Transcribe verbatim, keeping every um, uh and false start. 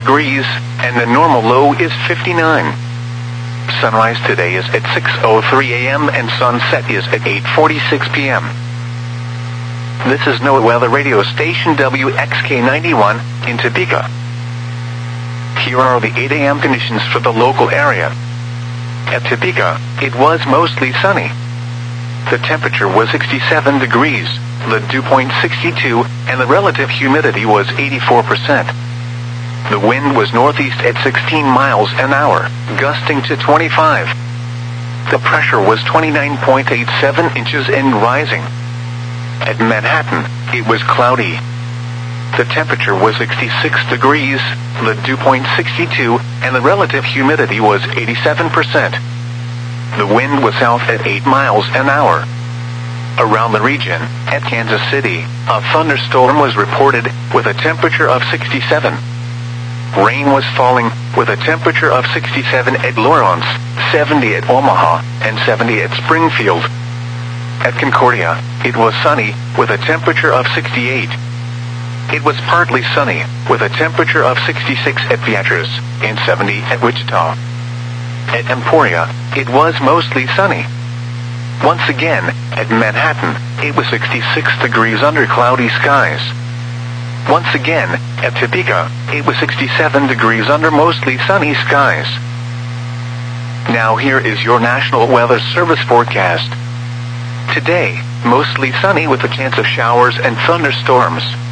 degrees, and the normal low is fifty-nine. Sunrise today is at six oh three a.m. and sunset is at eight forty-six p.m. This is NOAA Weather Radio Station W X K ninety-one in Topeka. Here are the eight a.m. conditions for the local area. At Topeka, it was mostly sunny. The temperature was sixty-seven degrees, the dew point sixty-two, and the relative humidity was eighty-four percent. The wind was northeast at sixteen miles an hour, gusting to twenty-five. The pressure was twenty-nine point eight seven inches and rising. At Manhattan, it was cloudy. The temperature was sixty-six degrees, the dew point sixty-two, and the relative humidity was eighty-seven percent. The wind was south at eight miles an hour. Around the region, at Kansas City, a thunderstorm was reported with a temperature of sixty-seven. Rain was falling with a temperature of sixty-seven at Lawrence, seventy at Omaha, and seventy at Springfield. At Concordia, it was sunny with a temperature of sixty-eight. It was partly sunny with a temperature of sixty-six at Beatrice and seventy at Wichita. At Emporia, it was mostly sunny. Once again, at Manhattan, it was sixty-six degrees under cloudy skies. Once again, at Topeka, it was sixty-seven degrees under mostly sunny skies. Now here is your National Weather Service forecast. Today, mostly sunny with a chance of showers and thunderstorms.